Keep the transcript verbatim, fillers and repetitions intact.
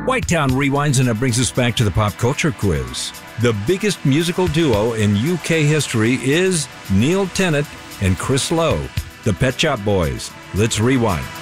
Whitetown rewinds, and it brings us back to the pop culture quiz. The biggest musical duo in U K history is Neil Tennant and Chris Lowe, the Pet Shop Boys. Let's rewind.